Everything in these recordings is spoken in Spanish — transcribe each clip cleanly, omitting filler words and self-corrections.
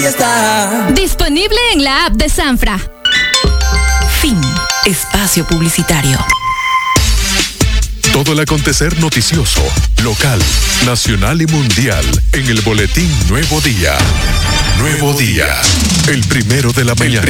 está. Disponible en la app de Sanfra. Fin. Espacio publicitario. Todo el acontecer noticioso, local, nacional y mundial en el boletín Nuevo Día. Nuevo Día, el primero de la mañana.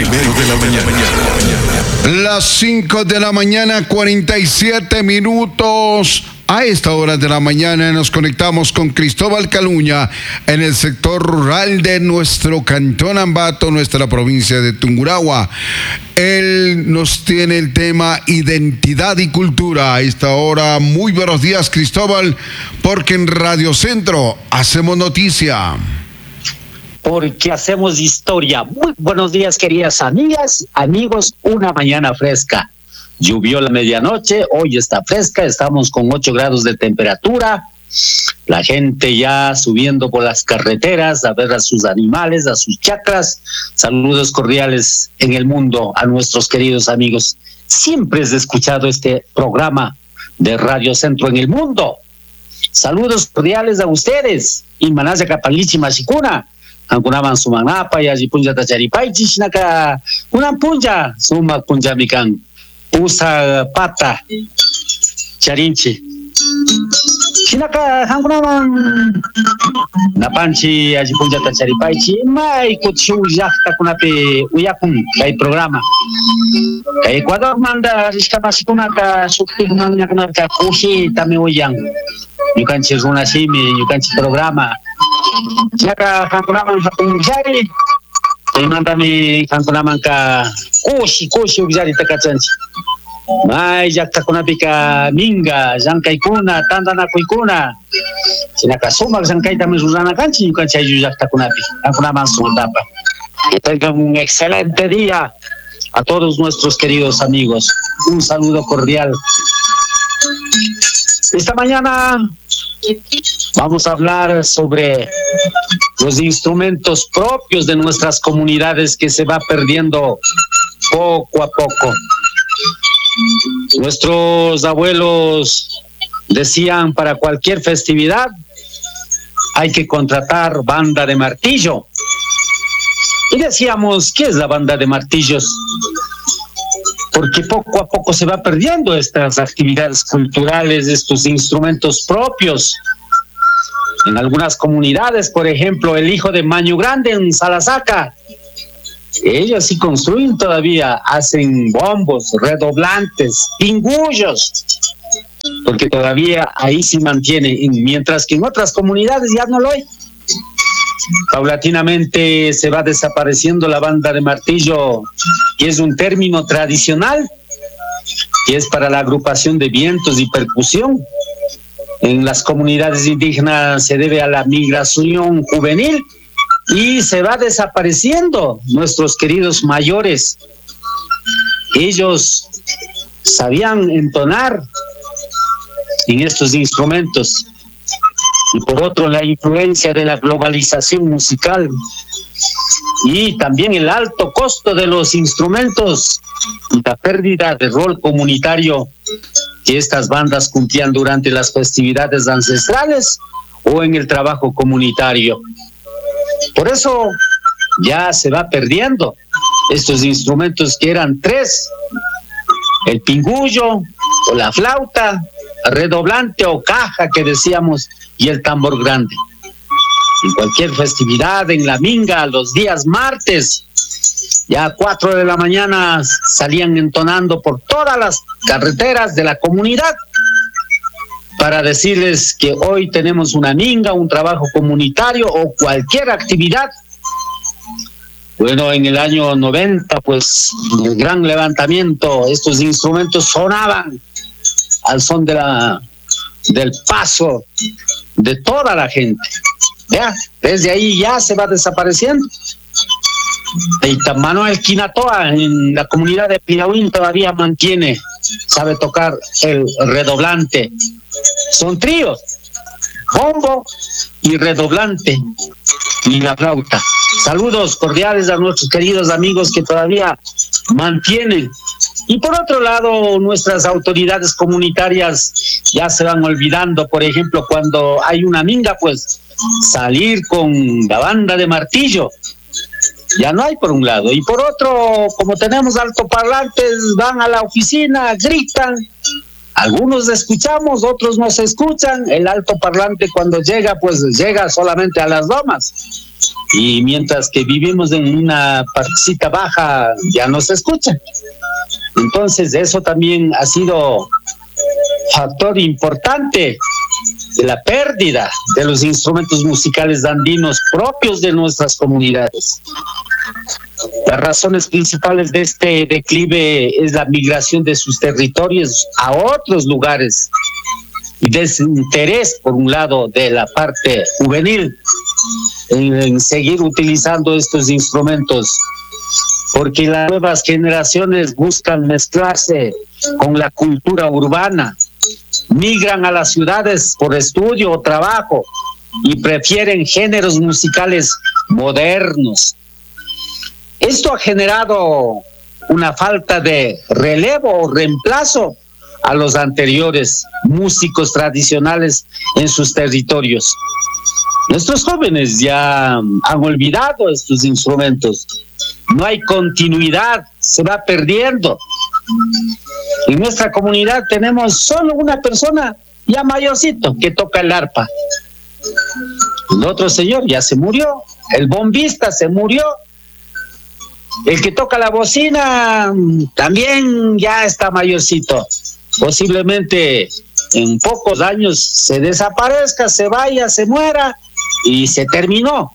Las 5 de la mañana, 47 minutos. A esta hora de la mañana nos conectamos con Cristóbal Caluña en el sector rural de nuestro cantón Ambato, nuestra provincia de Tungurahua. Él nos tiene el tema identidad y cultura. A esta hora, muy buenos días, Cristóbal, porque en Radio Centro hacemos noticia. Porque hacemos historia. Muy buenos días, queridas amigas, amigos, una mañana fresca. Llovió la medianoche, hoy está fresca, estamos con 8 grados de temperatura, la gente ya subiendo por las carreteras a ver a sus animales, a sus chacras. Saludos cordiales en el mundo a nuestros queridos amigos. Siempre he escuchado este programa de Radio Centro en el mundo. Saludos cordiales a ustedes. Imanasa Kapalichi Mashikuna. Ankunaman sumanapa y allí punja tacharipaichi shinaka una punja suma punja mikan. Usa pata charinchi Chinaka hangunaman napanchi ajipunja tacharipaichi mai kutshu yakta kunapi uyakun kay programa kay Ecuador manda rishkamasikunaka suktigmannya kunaka kushi tami uyang yukanchi runashimi yukanchi programa Chinaka hangunaman hapunjari mandami hangunaman ka kushi ujari takachanchi May yakta kunapika minga zankaykuna tandanakuykuna sinakasumak zankayta mesurana kanchi yukanchi ayu yakta kunapi ankunaman sumutapa. Que tengan un excelente día a todos nuestros queridos amigos. Un saludo cordial. Esta mañana vamos a hablar sobre los instrumentos propios de nuestras comunidades que se va perdiendo poco a poco. Nuestros abuelos decían para cualquier festividad hay que contratar banda de martillo. Y decíamos, ¿qué es la banda de martillos? Porque poco a poco se va perdiendo estas actividades culturales, estos instrumentos propios. En algunas comunidades, por ejemplo, el hijo de Maño Grande en Salasaca, ellos sí construyen todavía, hacen bombos, redoblantes, pingullos, porque todavía ahí sí mantiene, mientras que en otras comunidades ya no lo hay. Paulatinamente se va desapareciendo la banda de martillo, que es un término tradicional, que es para la agrupación de vientos y percusión. En las comunidades indígenas se debe a la migración juvenil, y se va desapareciendo. Nuestros queridos mayores, ellos sabían entonar en estos instrumentos. Y por otro, la influencia de la globalización musical y también el alto costo de los instrumentos y la pérdida de rol comunitario que estas bandas cumplían durante las festividades ancestrales o en el trabajo comunitario. Por eso ya se va perdiendo estos instrumentos que eran 3, el pingullo o la flauta, redoblante o caja que decíamos, y el tambor grande. En cualquier festividad, en la minga, los días martes, ya a 4 de la mañana salían entonando por todas las carreteras de la comunidad para decirles que hoy tenemos una minga, un trabajo comunitario o cualquier actividad. Bueno, en el año 90, pues, el gran levantamiento, estos instrumentos sonaban al son del paso de toda la gente. Ya, desde ahí ya se va desapareciendo. Y Manuel Quinatoa en la comunidad de Pirahuín todavía mantiene, sabe tocar el redoblante. Son tríos, bombo y redoblante y la flauta. Saludos cordiales a nuestros queridos amigos que todavía mantienen. Y por otro lado, nuestras autoridades comunitarias ya se van olvidando. Por ejemplo, cuando hay una minga, pues salir con la banda de martillo Ya no hay por un lado. Y por otro, como tenemos altoparlantes, van a la oficina, gritan. Algunos escuchamos, otros no se escuchan. El altoparlante cuando llega, pues llega solamente a las lomas. Y mientras que vivimos en una partecita baja, ya no se escucha. Entonces, eso también ha sido factor importante de la pérdida de los instrumentos musicales andinos propios de nuestras comunidades. Las razones principales de este declive es la migración de sus territorios a otros lugares y desinterés, por un lado, de la parte juvenil en seguir utilizando estos instrumentos, porque las nuevas generaciones buscan mezclarse con la cultura urbana, migran a las ciudades por estudio o trabajo y prefieren géneros musicales modernos. Esto ha generado una falta de relevo o reemplazo a los anteriores músicos tradicionales en sus territorios. Nuestros jóvenes ya han olvidado estos instrumentos. No hay continuidad, se va perdiendo. En nuestra comunidad tenemos solo una persona ya mayorcito que toca el arpa. El otro señor ya se murió, el bombista se murió, el que toca la bocina también ya está mayorcito. Posiblemente en pocos años se desaparezca, se vaya, se muera y se terminó.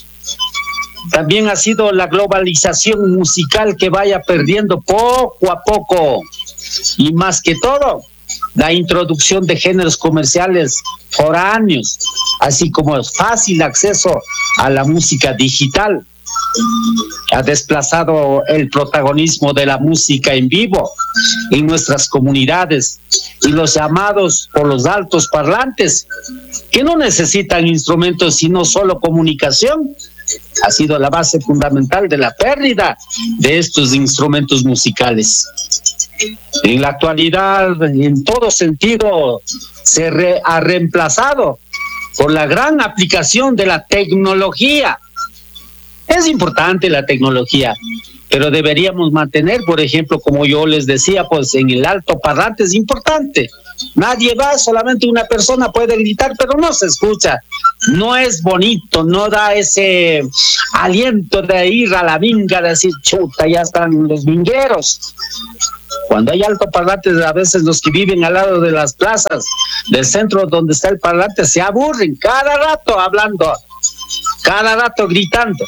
También ha sido la globalización musical que vaya perdiendo poco a poco, y más que todo la introducción de géneros comerciales foráneos, así como el fácil acceso a la música digital. Ha desplazado el protagonismo de la música en vivo en nuestras comunidades, y los llamados por los altos parlantes, que no necesitan instrumentos sino solo comunicación, ha sido la base fundamental de la pérdida de estos instrumentos musicales. En la actualidad, en todo sentido, ha reemplazado por la gran aplicación de la tecnología. Es importante la tecnología, pero deberíamos mantener, por ejemplo, como yo les decía, pues en el altoparlante es importante. Nadie va, solamente una persona puede gritar, pero no se escucha. No es bonito, no da ese aliento de ir a la vinga, de decir, chuta, ya están los vingueros. Cuando hay altoparlantes, a veces los que viven al lado de las plazas del centro donde está el parlante se aburren cada rato hablando, cada rato gritando.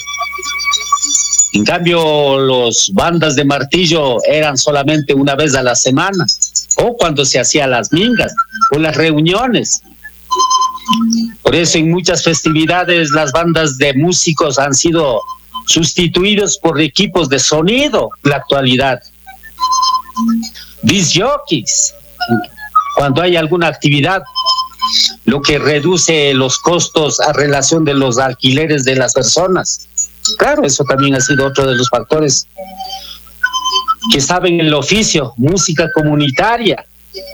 En cambio, los bandas de martillo eran solamente una vez a la semana, o cuando se hacían las mingas o las reuniones. Por eso en muchas festividades las bandas de músicos han sido sustituidos por equipos de sonido en la actualidad. Disc jockeys, cuando hay alguna actividad, lo que reduce los costos a relación de los alquileres de las personas. Claro, eso también ha sido otro de los factores que saben el oficio, música comunitaria.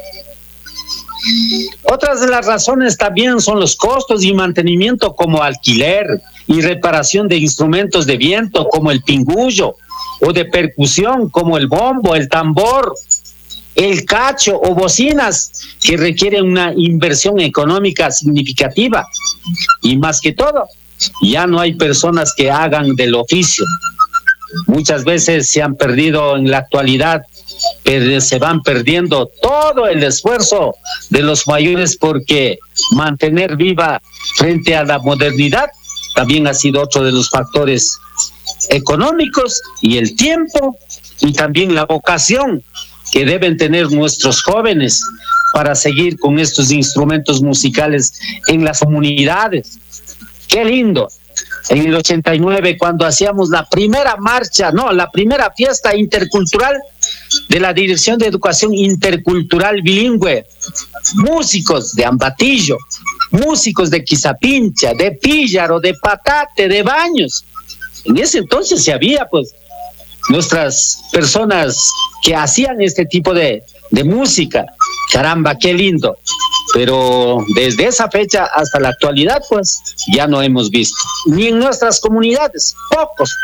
Otras de las razones también son los costos y mantenimiento, como alquiler y reparación de instrumentos de viento como el pingullo, o de percusión como el bombo, el tambor, el cacho o bocinas, que requieren una inversión económica significativa. Y más que todo, ya no hay personas que hagan del oficio. Muchas veces se han perdido en la actualidad, pero se van perdiendo todo el esfuerzo de los mayores, porque mantener viva frente a la modernidad también ha sido otro de los factores económicos, y el tiempo y también la vocación que deben tener nuestros jóvenes para seguir con estos instrumentos musicales en las comunidades. ¡Qué lindo! En el 89, cuando hacíamos la primera fiesta intercultural de la Dirección de Educación Intercultural Bilingüe, músicos de Ambatillo, músicos de Quizapincha, de Píllaro, de Patate, de Baños. En ese entonces se había, pues, nuestras personas que hacían este tipo de música. Caramba, qué lindo. Pero desde esa fecha hasta la actualidad, pues, ya no hemos visto. Ni en nuestras comunidades,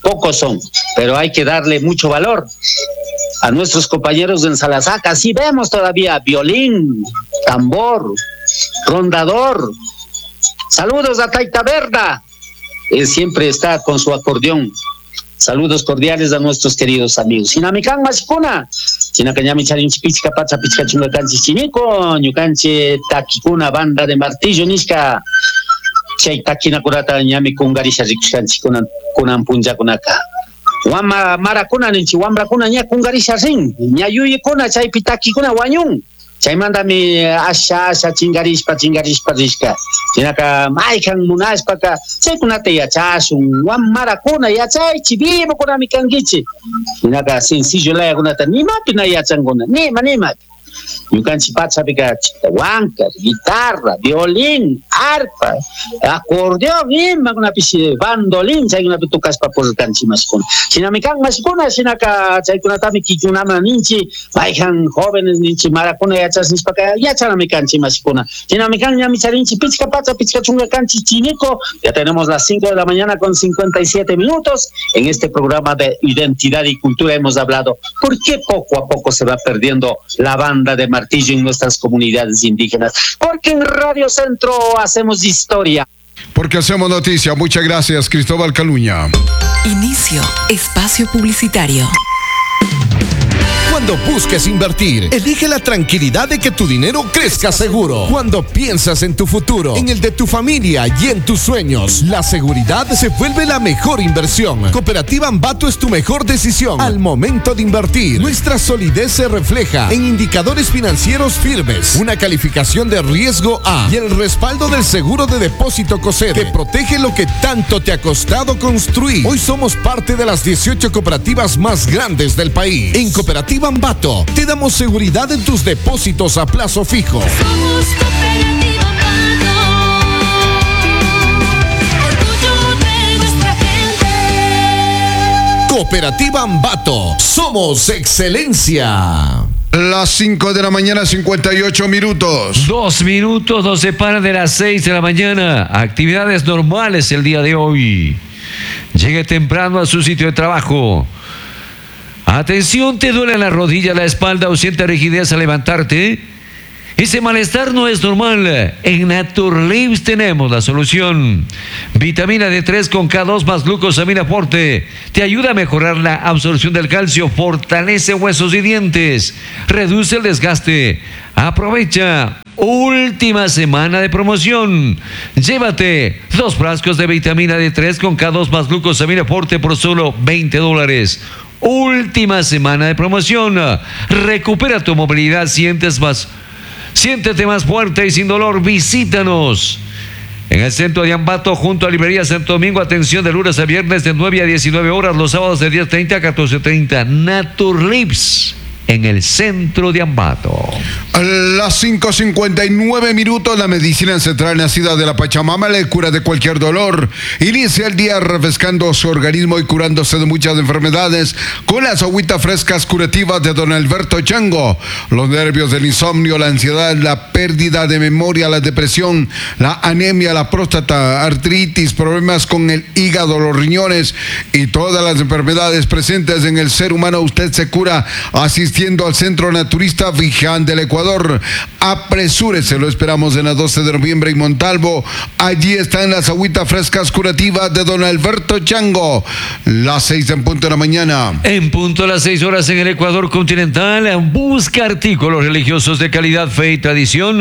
pocos son, pero hay que darle mucho valor a nuestros compañeros en Salazaca. Sí vemos todavía violín, tambor, rondador. Saludos a Taita Verda, él siempre está con su acordeón. Saludos cordiales a nuestros queridos amigos. Sinamicán Masikuna, Sinacanyami Charinchi Pichka Pacha Pichka Chungakanchi Chinico, Ñukanchi Takikuna Banda de Martillo Nisca, Chay Takina Kurata Ñami Kungarisha Rikushkanchi Kunan Punja Kunaka. Wama Marakuna Ninchi Wambrakuna Ña Kungarisha Rin, Ñayuyi Kuna Chay Pitaki Kuna Wanyun. Chaymanta mi asha chingarishpa rishka. Chinaka maykan munashpaka chaykunata yachasun wan marakuna yachaychi vivo kunami kankichi. Chinaka sencillo layakunata nimapi na yachankuna, nima. Ñukanchik pachapika huanca, guitarra, violín, arpa, acordeón, imakunapish bandolín chaykunapi tukashpa purkanchik mashikuna. Chinami kan mashikuna, chinaka chaykunatami kikunama ninchi, maykan jóvenes ninchi marakuna yachasnishpaka yachanami kanchik mashikuna. Chinami kan ñami charinchi pichka pacha, pichka chunga kanchik chinico. Ya tenemos las 5 de la mañana con 57 minutos. En este programa de Identidad y Cultura hemos hablado por qué poco a poco se va perdiendo la banda de martillo en nuestras comunidades indígenas. Porque en Radio Centro hacemos historia. Porque hacemos noticia. Muchas gracias, Cristóbal Caluña. Inicio espacio publicitario. Cuando busques invertir, elige la tranquilidad de que tu dinero crezca seguro. Cuando piensas en tu futuro, en el de tu familia y en tus sueños, la seguridad se vuelve la mejor inversión. Cooperativa Ambato es tu mejor decisión al momento de invertir. Nuestra solidez se refleja en indicadores financieros firmes, una calificación de riesgo A y el respaldo del seguro de depósito COSED que protege lo que tanto te ha costado construir. Hoy somos parte de las 18 cooperativas más grandes del país. En Cooperativa Ambato te damos seguridad en tus depósitos a plazo fijo. Somos Cooperativa Ambato, orgullo de nuestra gente. Cooperativa Ambato, somos excelencia. Las 5 de la mañana, 58 minutos. 2 minutos nos separan de las 6 de la mañana. Actividades normales el día de hoy. Llegue temprano a su sitio de trabajo. Atención, ¿te duele la rodilla, la espalda o siente rigidez al levantarte? Ese malestar no es normal. En Naturlips tenemos la solución. Vitamina D3 con K2 más glucosamina forte. Te ayuda a mejorar la absorción del calcio, fortalece huesos y dientes, reduce el desgaste. Aprovecha. Última semana de promoción. Llévate 2 frascos de vitamina D3 con K2 más glucosamina forte por solo $20. Última semana de promoción. Recupera tu movilidad, siéntete más fuerte y sin dolor. Visítanos en el centro de Ambato, junto a Librería Santo Domingo. Atención de lunes a viernes de 9 a 19 horas, los sábados de 10:30 a 14:30. Naturlips en el centro de Ambato. A las 5:59 minutos, la medicina central nacida de la Pachamama le cura de cualquier dolor. Inicia el día refrescando su organismo y curándose de muchas enfermedades con las agüitas frescas curativas de don Alberto Chango. Los nervios, el insomnio, la ansiedad, la pérdida de memoria, la depresión, la anemia, la próstata, artritis, problemas con el hígado, los riñones y todas las enfermedades presentes en el ser humano, usted se cura asistiendo al Centro Naturista Viján del Ecuador. Apresúrese, lo esperamos en la 12 de noviembre en Montalvo. Allí están las agüitas frescas curativas de don Alberto Chango. Las 6 en punto de la mañana. En punto a las 6 horas en el Ecuador continental. Busca artículos religiosos de calidad, fe y tradición.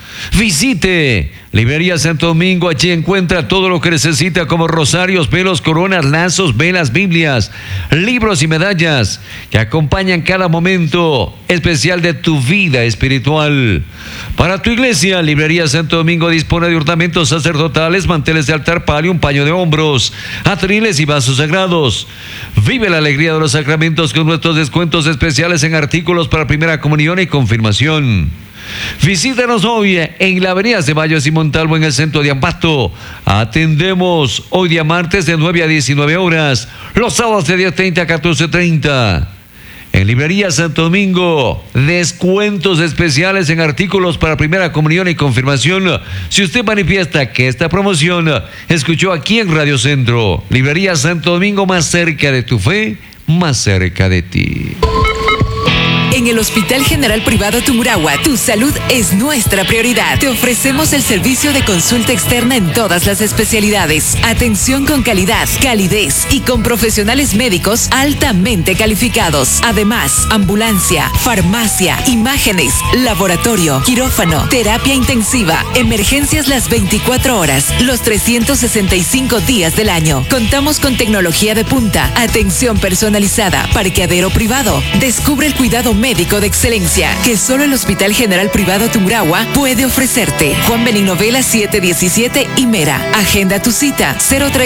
Visite Librería Santo Domingo. Allí encuentra todo lo que necesita, como rosarios, velos, coronas, lazos, velas, Biblias, libros y medallas que acompañan cada momento especial de tu vida espiritual. Para tu iglesia, Librería Santo Domingo dispone de ornamentos sacerdotales, manteles de altar, palio, un paño de hombros, atriles y vasos sagrados. Vive la alegría de los sacramentos con nuestros descuentos especiales en artículos para primera comunión y confirmación. Visítanos hoy en la avenida Ceballos y Montalvo, en el centro de Ambato. Atendemos hoy día martes de 9 a 19 horas, los sábados de 10:30 a 14:30. En Librería Santo Domingo, descuentos especiales en artículos para primera comunión y confirmación. Si usted manifiesta que esta promoción escuchó aquí en Radio Centro, Librería Santo Domingo, más cerca de tu fe, más cerca de ti. En el Hospital General Privado Tungurahua, tu salud es nuestra prioridad. Te ofrecemos el servicio de consulta externa en todas las especialidades. Atención con calidad, calidez y con profesionales médicos altamente calificados. Además, ambulancia, farmacia, imágenes, laboratorio, quirófano, terapia intensiva, emergencias las 24 horas, los 365 días del año. Contamos con tecnología de punta, atención personalizada, parqueadero privado. Descubre el cuidado médico de excelencia que solo el Hospital General Privado Tungurahua puede ofrecerte. Juan Benigno Vela 717 y Mera. Agenda tu cita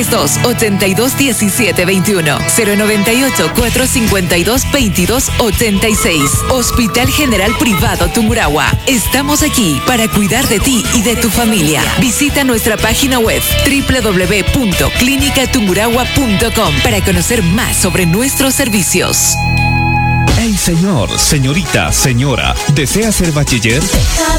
032-821721, 098-452-2286. Hospital General Privado Tungurahua. Estamos aquí para cuidar de ti y de tu familia. Visita nuestra página web www.clinicatungurahua.com para conocer más sobre nuestros servicios. Hey señor, señorita, señora, ¿desea ser bachiller?